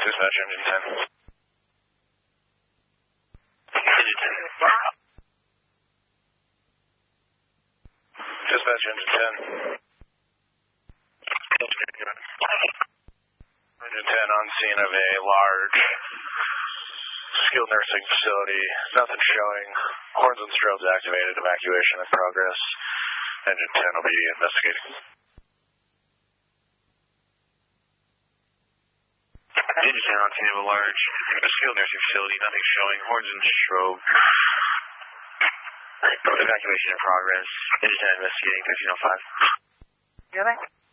Dispatch engine 10. Engine 10. Dispatch engine 10. Engine 10 on scene of a large skilled nursing facility. Nothing showing. Horns and strobes activated. Evacuation in progress. Engine 10 will be investigating. Engine 10 on scene of a large skilled nursing facility. Nothing showing. Horns and strobe. Evacuation in progress. Engine 10 investigating 1305. You okay?